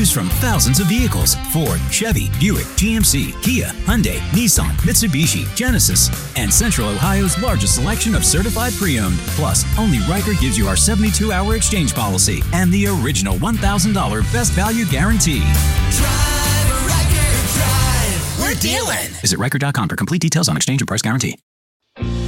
choose from thousands of vehicles: Ford, Chevy, Buick, GMC, Kia, Hyundai, Nissan, Mitsubishi, Genesis, and Central Ohio's largest selection of certified pre-owned. Plus, only Riker gives you our 72-hour exchange policy and the original $1,000 best value guarantee. Drive, Riker, drive. We're dealing. Visit Riker.com for complete details on exchange and price guarantee.